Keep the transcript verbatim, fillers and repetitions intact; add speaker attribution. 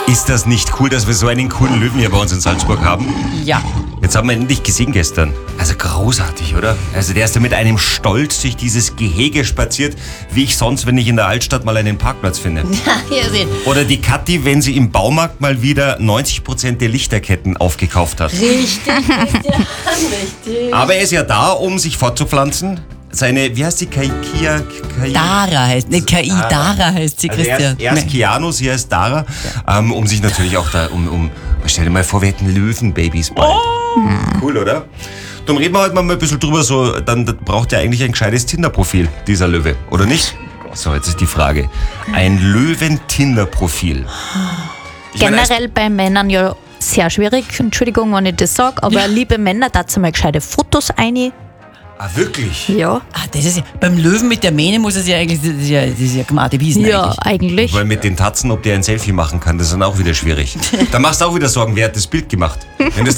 Speaker 1: Ist das nicht cool, dass wir so einen coolen Löwen hier bei uns in Salzburg haben?
Speaker 2: Ja.
Speaker 1: Jetzt haben wir ihn endlich gesehen gestern. Also großartig, oder? Also der ist da mit einem Stolz durch dieses Gehege spaziert, wie ich sonst, wenn ich in der Altstadt mal einen Parkplatz finde.
Speaker 2: Hier sehen.
Speaker 1: Oder die Kathi, wenn sie im Baumarkt mal wieder neunzig Prozent der Lichterketten aufgekauft hat.
Speaker 2: Richtig, richtig, richtig.
Speaker 1: Aber er ist ja da, um sich fortzupflanzen. Seine, wie heißt die? Kai, Kia, Kai,
Speaker 2: Dara heißt, nicht K I, Dara heißt sie,
Speaker 1: also
Speaker 2: Christian.
Speaker 1: er ist, er ist Keanu, sie heißt Dara, ja. ähm, um sich natürlich auch da, um, um, stell dir mal vor, wir hätten Löwenbabys bald. Oh. Cool, oder? Dann reden wir heute mal ein bisschen drüber, so, dann braucht er eigentlich ein gescheites Tinder-Profil, dieser Löwe, oder nicht? So, jetzt ist die Frage. Ein Löwen-Tinder-Profil. Ich
Speaker 3: Generell
Speaker 1: meine,
Speaker 3: bei Männern ja sehr schwierig, Entschuldigung, wenn ich das sage, aber
Speaker 2: Ja.
Speaker 3: liebe Männer, dazu mal gescheite Fotos ein.
Speaker 1: ah, wirklich?
Speaker 3: Ja,
Speaker 2: Ah, das ist ja, beim Löwen mit der Mähne muss es ja eigentlich, das ist ja, das ist ja gemachte Wiesen
Speaker 3: ja,
Speaker 2: eigentlich.
Speaker 3: eigentlich.
Speaker 1: Weil mit den Tatzen, ob der ein Selfie machen kann, das ist dann auch wieder schwierig. Da machst du auch wieder Sorgen, wer hat das Bild gemacht? Wenn das